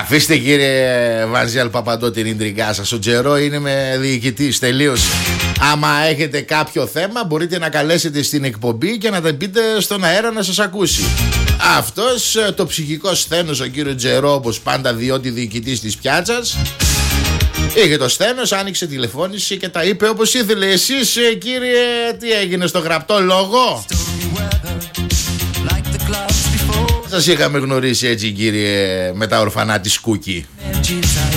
Αφήστε κύριε Βανζέλ Παπαντό την ιντριγκά σας. Ο Τζερό είναι με διοικητής, τελείως. Άμα έχετε κάποιο θέμα μπορείτε να καλέσετε στην εκπομπή και να τα πείτε στον αέρα να σας ακούσει. Αυτός το ψυχικό σθένος ο κύριο Τζερό, όπως πάντα, διότι διοικητής της πιάτσας, είχε το σθένος, άνοιξε τηλεφώνηση και τα είπε όπως ήθελε. Εσείς κύριε, τι έγινε στο γραπτό λόγο? Σας είχαμε γνωρίσει έτσι κύριε με τα ορφανά της Κούκι.